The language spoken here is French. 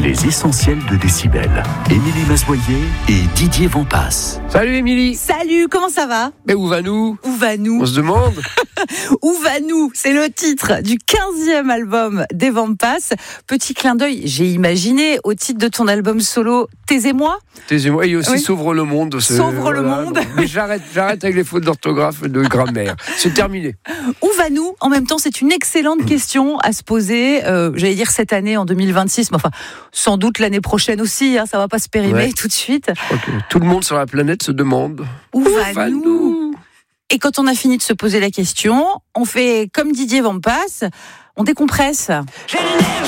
Les essentiels de Décibel. Émilie Mazoyer et Didier Vampas. Salut Émilie. Salut, comment ça va ? Mais où va-nous ? Où va-nous ? On se demande. Où va-nous ? C'est le titre du 15e album des Vampas. Petit clin d'œil, j'ai imaginé, au titre de ton album solo Taisez-moi. Taisez-moi, et aussi Oui. S'ouvre le monde. S'ouvre le monde. Mais j'arrête avec les fautes d'orthographe et de grammaire. C'est terminé. Où va-nous ? En même temps, c'est une excellente question à se poser, j'allais dire cette année, en 2026, mais enfin, sans doute l'année prochaine aussi, ça va pas se périmer tout de suite. Je crois que tout le monde sur la planète se demande. Où va-nous ? Et quand on a fini de se poser la question, on fait comme Didier Vampas, on décompresse.